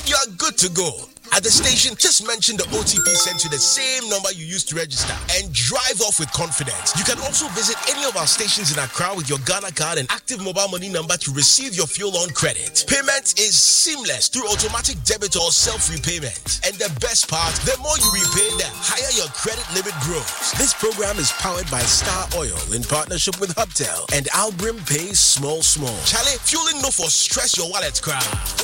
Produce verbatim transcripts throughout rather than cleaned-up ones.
and you are good to go. At the station, just mention the O T P sent to the same number you used to register and drive off with confidence. You can also visit any of our stations in Accra with your Ghana card and active mobile money number to receive your fuel on credit. Payment is seamless through automatic debit or self-repayment. And the best part, the more you repay, the higher your credit limit grows. This program is powered by Star Oil in partnership with Hubtel and Albrim Pays Small Small. Charlie, fueling no for stress your wallet crowd.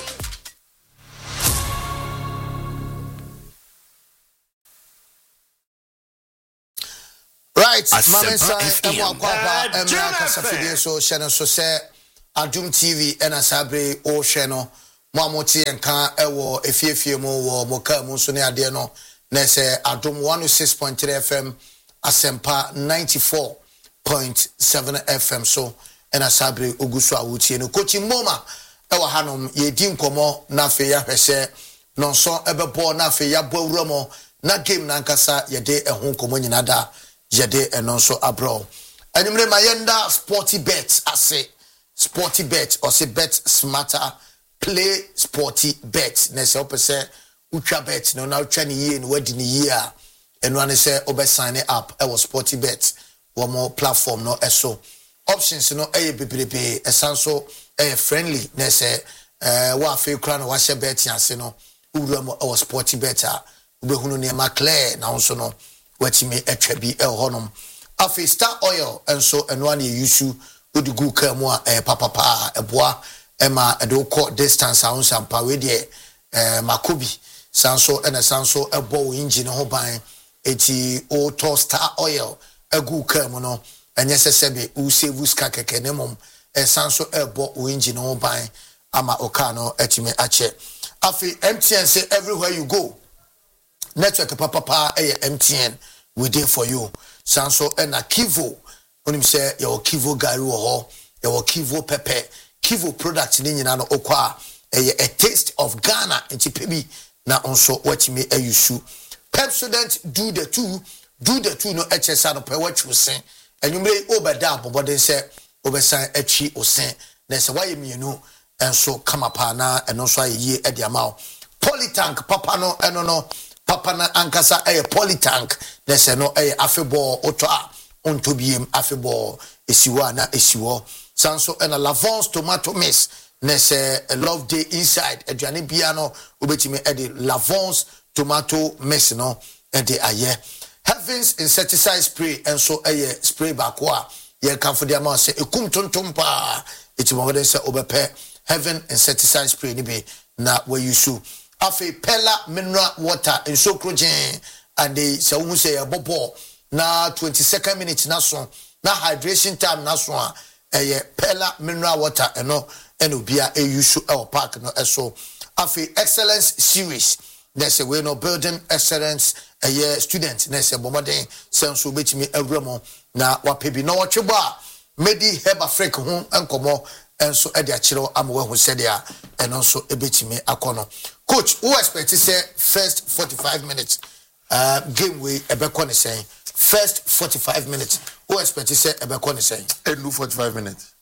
Right, Mama Sai, Emma Kwapa, Emma Kasafidi, so Shannon Sose, Adum T V, and Asabre, O Shano, Mamoti and Ka, Ewo, Efiefimo, Moka, Musuni Adeno, Nese, Adum one oh six point three F M, Asempa ninety-four point seven F M, so, and Asabre, Ugusu Awuti, and Coaching Moma, Ewa Hanum, Yedim Komo, Nafeya Hese, Nonson Ebebo, Nafeya Bo Romo, na game Nankasa, Yade, and Hong Komunada. Jade and also abroad. And you remember Mayenda sporty bets. I say sporty bet or say bet smarter. Play sporty bets. Nese ope say ultra bet. No now trying year in wedding year. And one say obe sign it up. I was sporty bet. One more platform no so options no a bibiribi. A sanso a friendly. Nese uh wa fe crown wa she bet yanse no. Urumo I was sporty better. Ube hunu ne maclear na also no. What me a trebi el honum. Afi Star Oil and so and one you use would go kamwa a papa pa a bois emma a do court distance sounds and pawede eh makubi sanso and a sanso a bow engine ho ban eti o to Star Oil a go kamono and yes sebe u save uska kekenemum a sanso a bow engine ho ban ama okano etime ache. Afi M T N say everywhere you go. Network papa pa eh M T N we dey for you. Sanso and a Kivo. When him say your Kivo Gary ho, your Kivo Pepe, Kivo product ni nyina no okwa a taste of Ghana nti pebi na onso watimi ayusu. Pepsodent do the two, do the two no H S R no pe what you say. And you may over down but then say over sign echi o say na say why me no and so come up na and also ye e dia ma. Polytank papa no eno no papa na ankasa a polytank na se no a afebo oto a onto biem afebo esiwa na esiwo sanso and a Lavons tomato mix na se love day inside aduane bia no obetimi e de Lavons tomato mix no e de aye Heavens insecticide spray and so a spray back wa ye kan for dia ma se ekum tontom pa etimo wode se obepe Heaven insecticide spray ni be na we use Afe Pella mineral water in so crojen and they say who say a bobo na twenty-second minute na so na hydration time na so eh Pella mineral water eno eno bia e use el park no eso Afe excellence series there's a way no building excellence a year student na say bomoden senso betimi awramo na wapebi no watcheba medi heba freak ho enkomo enso e dia chiro amawe hu sedia eno so ebetimi akono. Coach, who expect to say first forty-five minutes uh, game way Ebekon is saying first forty-five minutes. Who expect to say Ebekon is saying? And do forty-five minutes.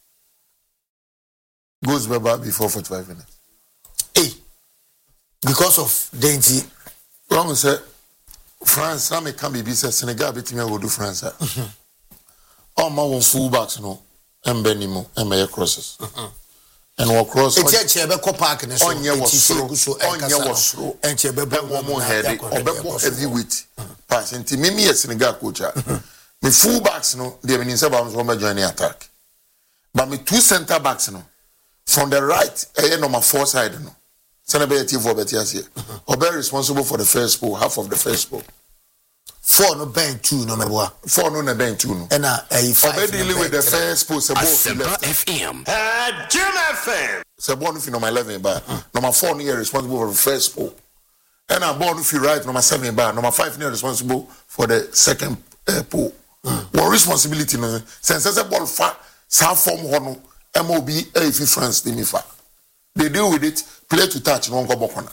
Goes back before forty-five minutes. Hey, because of dainty. Wrong say France, I can be busy. Senegal beat me. I will do France. All my one fullbacks no, and Benimo and my crosses. And walk cross. It's a chebe park and so on your was on your was and chebe one more head or heavy weight. Pass into Mimi a Senegal coach. Me full backs no, they mean seven from joining attack. But me two centre backs no, from the right, a number four side no. Senegal team for Betias here. Or be responsible for the first ball, half of the first ball. Four no bang two no me boa. Four no na bang two no. And a five. Already dealing with the first post. Asempa F M. Jim F M. So born if you number eleven bar. Number four near responsible for the first poll. And I'm born if you right number seven bar. Number five near responsible for the second uh, poll. One responsibility no. Since as a ball fa some form hono M O B A F France de mifa. They deal with it. Play to touch no go bokona.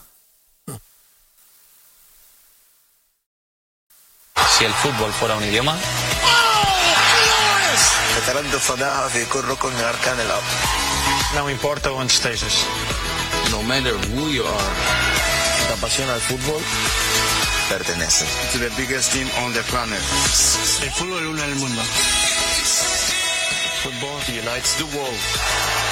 Si el fútbol fuera un idioma. No importa onde estejas. No matter who you are. pasión al fútbol pertenece. To the biggest team on the planet. El fútbol une el mundo. Football unites the world.